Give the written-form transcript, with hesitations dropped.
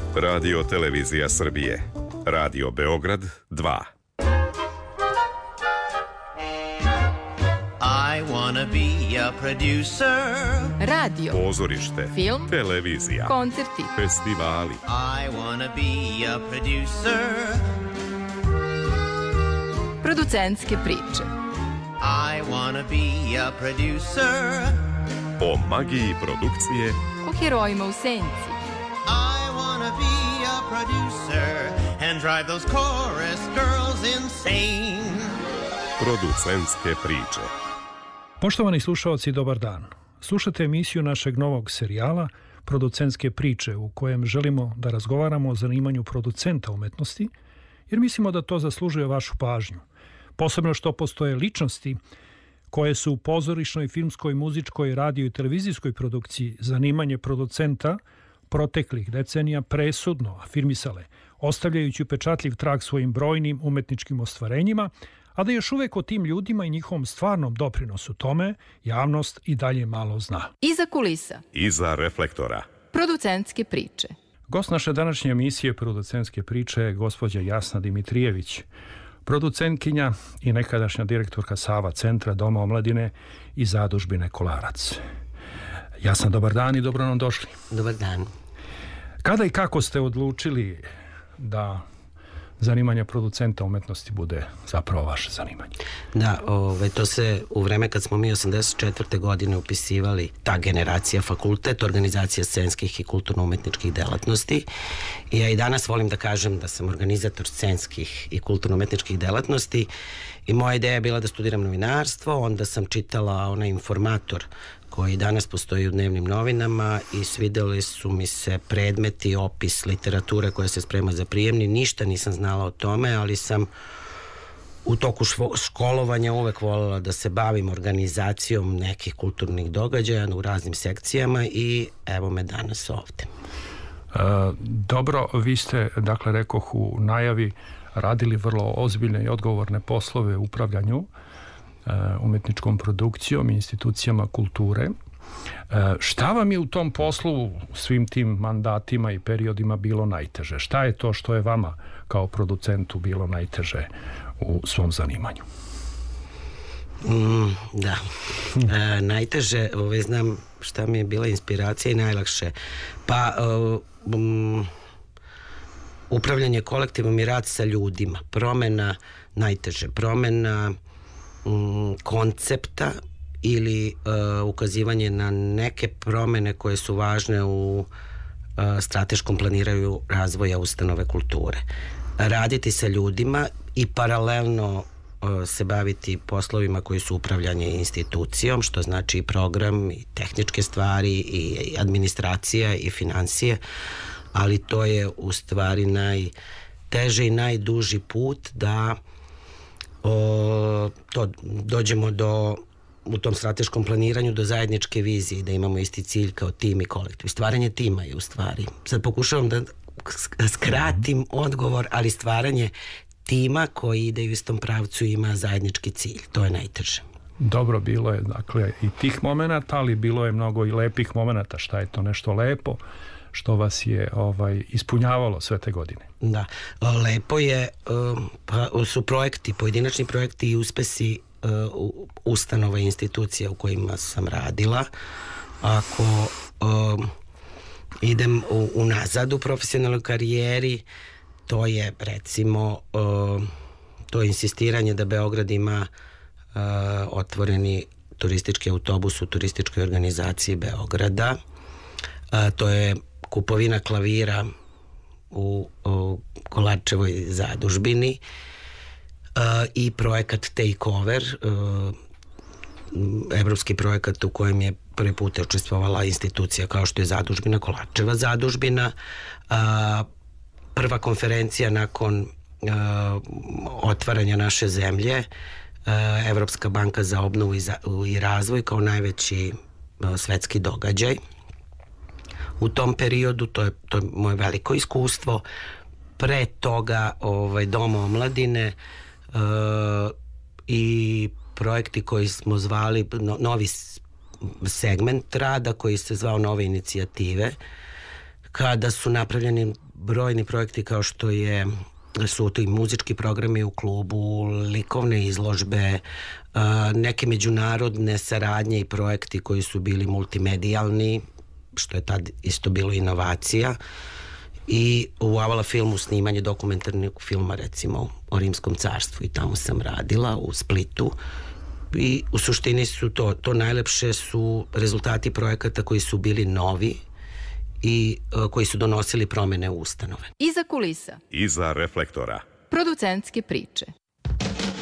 Radio Televizija Srbije. Radio Beograd 2. I wanna be a producer. Radio, Pozorište, film, televizija, koncerti, festivali. I wanna be a producer. Producentske priče. I wanna be a producer. O magiji produkcije, O herojima u senci. I wanna be a producer and drive those chorus girls insane. producentske priče. Poštovani slušaoci, dobar dan. Slušate emisiju našeg novog serijala Producentske priče, u kojem želimo da razgovaramo o zanimanju producenta umetnosti, jer mislimo da to zaslužuje vašu pažnju. Posebno što postoje ličnosti koje su u pozorišnoj, filmskoj, muzičkoj, radio i televizijskoj produkciji zanimanje producenta proteklih decenija presudno afirmisale, ostavljajući upečatljiv trag svojim brojnim umetničkim ostvarenjima, a da još uvek o tim ljudima i njihovom stvarnom doprinosu tome javnost i dalje malo zna. Iza kulisa. Iza reflektora. Producentske priče. Gost naše današnje emisije Producentske priče je gospođa Jasna Dimitrijević, producentkinja i nekadašnja direktorka Sava centra, Doma omladine i zadužbine Kolarac. Jasna, dobar dan i dobro nam došli. Dobar dan. Kada i kako ste odlučili da zanimanje producenta umetnosti bude zapravo vaše zanimanje? Da, to se u vreme kad smo mi 84. godine upisivali, ta generacija fakultet, organizacija scenskih i kulturno-umetničkih delatnosti. I ja i danas volim da kažem da sam organizator scenskih i kulturno-umetničkih delatnosti i moja ideja je bila da studiram novinarstvo, onda sam čitala onaj informator koji danas postoji u dnevnim novinama i svideli su mi se predmeti, opis literature koja se sprema za prijemni. Ništa nisam znala o tome, ali sam u toku školovanja uvek voljela da se bavim organizacijom nekih kulturnih događaja u raznim sekcijama i evo me danas ovde. Dobro, vi ste, dakle, rekoh u najavi, radili vrlo ozbiljne i odgovorne poslove u upravljanju umetničkom produkcijom i institucijama kulture. Šta vam je u tom poslu, svim tim mandatima i periodima bilo najteže? Šta je to što je vama kao producentu bilo najteže u svom zanimanju? Najteže, znam šta mi je bila inspiracija i najlakše. Pa, upravljanje kolektivom i rad sa ljudima. Promena, najteže, promena koncepta ili ukazivanje na neke promene koje su važne u strateškom planiranju razvoja ustanove kulture. Raditi sa ljudima i paralelno se baviti poslovima koji su upravljanje institucijom, što znači i program, i tehničke stvari, i administracija, i financije, ali to je u stvari najteže i najduži put da dođemo u tom strateškom planiranju do zajedničke vizije, da imamo isti cilj kao tim i kolektiv. Stvaranje tima je u stvari. Sad pokušavam da skratim odgovor, ali stvaranje tima koji ide u istom pravcu i ima zajednički cilj. To je najteže. Dobro, bilo je, dakle, i tih momenata, ali bilo je mnogo i lepih momenata. Šta je to nešto lepo što vas je ispunjavalo sve te godine? Da, lepo je, su projekti, pojedinačni projekti i uspesi ustanova i institucija u kojima sam radila. Ako idem unazad u profesionalnoj karijeri, to je recimo to insistiranje da Beograd ima otvoreni turistički autobus u turističkoj organizaciji Beograda. To je kupovina klavira u Kolarčevoj zadužbini i projekat Takeover, evropski projekat u kojem je prvi put učestvovala institucija kao što je zadužbina, Kolarčeva zadužbina. Prva konferencija nakon otvaranja naše zemlje, Evropska banka za obnovu i razvoj kao najveći svetski događaj. U tom periodu, to je moje veliko iskustvo. Pre toga Doma omladine i projekti koji smo zvali novi segment rada koji se zvao Nove inicijative, kada su napravljeni brojni projekti kao što su to i muzički programi u klubu, likovne izložbe, neke međunarodne saradnje i projekti koji su bili multimedijalni, što je tad isto bilo inovacija. I u Avala filmu snimanje dokumentarnog filma, recimo o Rimskom carstvu, i tamo sam radila u Splitu. I u suštini su to najlepše su rezultati projekata koji su bili novi i koji su donosili promene u ustanove. Iza kulisa. Iza reflektora. Producentske priče.